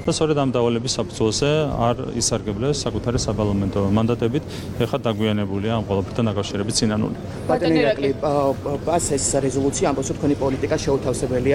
და სწორედ ამ დავალების საფუძველზე არ ისარგებლეს საკუთარი საპარლამენტო მანდატებით, ეხლა დაგვიანებულია ამ ყველაფერთან დაკავშირებით სინანული. ბატონო ირაკლი, ეს რეზოლუცია ამბობს, რომ თქვენი პოლიტიკა შეუთავსებელია